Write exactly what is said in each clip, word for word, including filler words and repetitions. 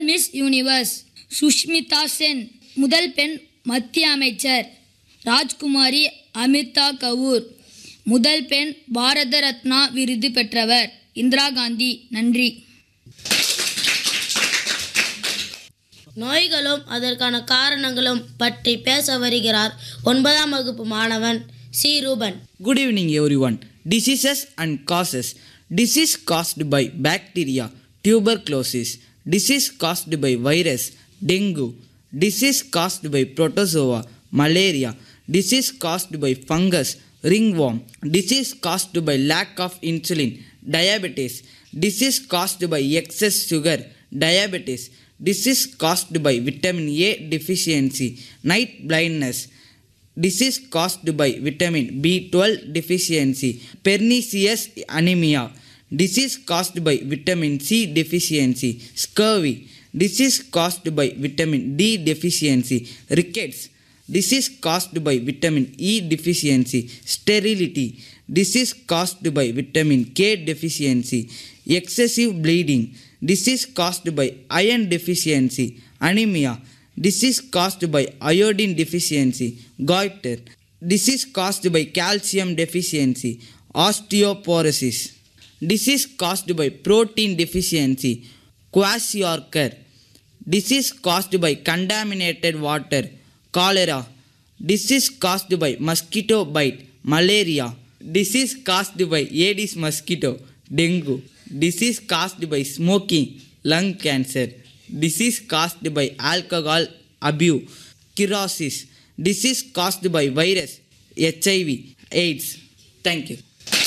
Miss universe Sushmita Sen. முதல் பெண் மத்திய அமைச்சர் ராஜ்குமாரி அமிர்தா கவுர். முதல் பெண் பாரத ரத்னா விருது பெற்றவர் இந்திரா காந்தி. நன்றி. நோய்களும் அதற்கான காரணங்களும் பற்றி பேச வருகிறார் ஒன்பதாம் வகுப்பு மாணவன் C Ruban. Good evening everyone. Diseases and causes. Disease caused by bacteria, tuberculosis. Disease caused by virus, dengue. Disease caused by protozoa, malaria. Disease caused by fungus, ringworm. Disease caused by lack of insulin, diabetes. Disease caused by excess sugar, diabetes. Disease caused by vitamin A deficiency, night blindness. Disease caused by vitamin B twelve deficiency, pernicious anemia. Disease caused by vitamin C deficiency, scurvy. Disease caused by vitamin D deficiency, rickets. Disease caused by vitamin E deficiency, sterility. Disease caused by vitamin K deficiency, excessive bleeding. Disease caused by iron deficiency, anemia. Disease caused by iodine deficiency, goiter. Disease caused by calcium deficiency, osteoporosis. Disease caused by protein deficiency, kwashiorkor. Disease caused by contaminated water, cholera. Disease caused by mosquito bite, malaria. Disease caused by Aedes mosquito, dengue. Disease caused by smoking, lung cancer. Disease caused by alcohol abuse, cirrhosis. Disease caused by virus, H I V, AIDS. Thank you.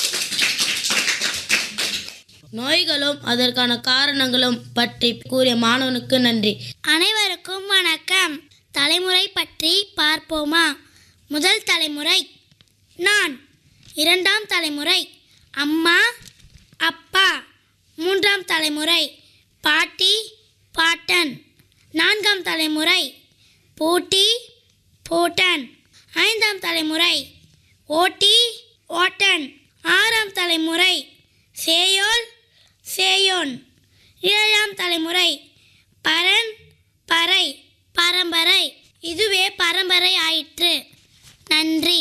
நோய்களும் அதற்கான காரணங்களும் பற்றி கூறிய மாணவனுக்கு நன்றி. அனைவருக்கும் வணக்கம். தலைமுறை பற்றி பார்ப்போமா? முதல் தலைமுறை நான். இரண்டாம் தலைமுறை அம்மா அப்பா. மூன்றாம் தலைமுறை பாட்டி பாட்டன். நான்காம் தலைமுறை போட்டி போட்டன். ஐந்தாம் தலைமுறை ஓட்டி ஓட்டன். ஆறாம் தலைமுறை சேயோல் சேயோன். ஏழாம் தலைமுறை பரன் பறை பரம்பரை. இதுவே பரம்பரை ஆயிற்று. நன்றி.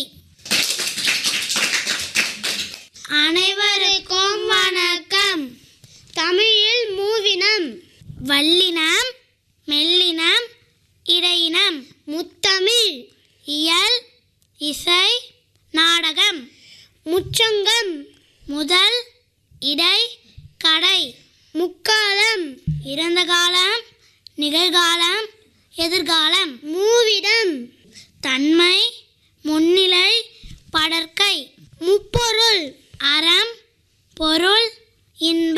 அனைவருக்கும் வணக்கம். தமிழில் மூவினம்: வல்லினம், மெல்லினம், இடையினம். முத்தமிழ்: இயல், இசை, நாடகம். முச்சங்கம்: முதல், இடை, கடை. முக்காலம்: இறந்த காலம், நிகழ்காலம், எதிர்காலம். மூவிடம்: தன்மை, முன்னிலை, படர்க்கை. முப்பொருள்: அறம், பொருள், இன்பம்.